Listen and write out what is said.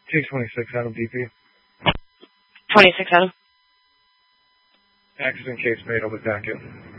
Take 26 Adam DP. 26 Adam. Accident case made, I'll be back in.